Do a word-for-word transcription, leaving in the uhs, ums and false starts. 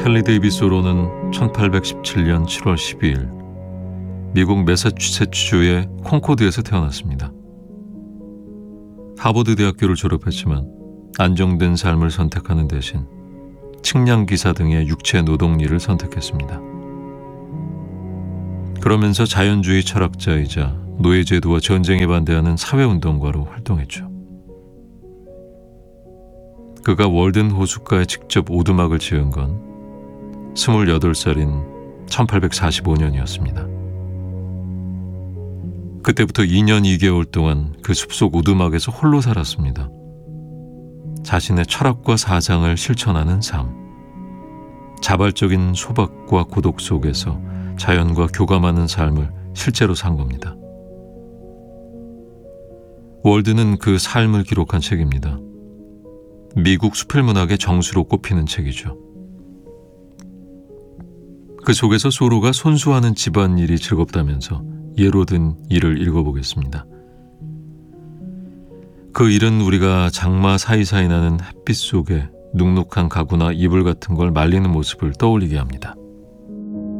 헨리 데이비스 오로는 천팔백십칠 년 칠월 십이일 미국 매사추세츠주의 콩코드에서 태어났습니다. 하버드 대학교를 졸업했지만 안정된 삶을 선택하는 대신 측량기사 등의 육체 노동 일을 선택했습니다. 그러면서 자연주의 철학자이자 노예제도와 전쟁에 반대하는 사회운동가로 활동했죠. 그가 월든 호숫가에 직접 오두막을 지은 건 스물여덟 살인 천팔백사십오 년이었습니다. 그때부터 이 년 이 개월 동안 그 숲속 오두막에서 홀로 살았습니다. 자신의 철학과 사상을 실천하는 삶, 자발적인 소박과 고독 속에서 자연과 교감하는 삶을 실제로 산 겁니다. 월드는 그 삶을 기록한 책입니다. 미국 수필문학의 정수로 꼽히는 책이죠. 그 속에서 소로가 손수하는 집안일이 즐겁다면서 예로 든 일을 읽어보겠습니다. 그 일은 우리가 장마 사이사이 나는 햇빛 속에 눅눅한 가구나 이불 같은 걸 말리는 모습을 떠올리게 합니다.